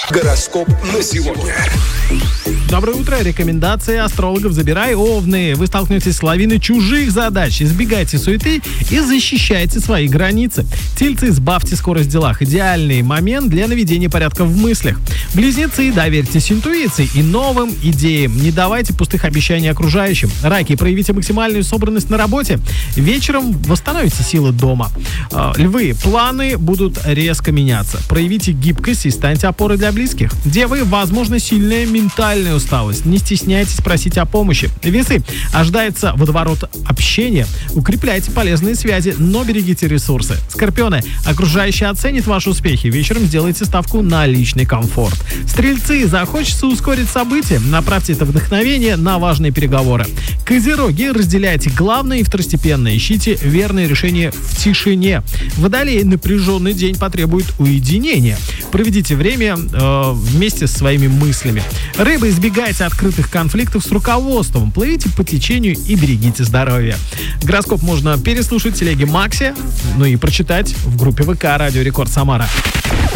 Гороскоп на сегодня. Доброе утро. Рекомендации астрологов «Забирай, Овны». Вы столкнетесь с лавиной чужих задач. Избегайте суеты и защищайте свои границы. Тельцы, сбавьте скорость в делах. Идеальный момент для наведения порядка в мыслях. Близнецы, доверьтесь интуиции и новым идеям. Не давайте пустых обещаний окружающим. Раки, проявите максимальную собранность на работе. Вечером восстановите силы дома. Львы, планы будут резко меняться. Проявите гибкость и станьте опорой для близких. Девы, возможно, сильная ментальная усталость. Не стесняйтесь просить о помощи. Весы, ожидается водоворот общения. Укрепляйте полезные связи, но берегите ресурсы. Скорпионы, окружающие оценят ваши успехи. Вечером сделайте ставку на личный комфорт. Стрельцы, захочется ускорить события. Направьте это вдохновение на важные переговоры. Козероги, разделяйте главное и второстепенное. Ищите верные решения в тишине. Водолеи, напряженный день потребует уединения. Проведите время вместе со своими мыслями. Рыбы, избегайте открытых конфликтов с руководством. Плывите по течению и берегите здоровье. Гороскоп можно переслушать в телеге Макси, ну и прочитать в группе ВК «Радио Рекорд Самара».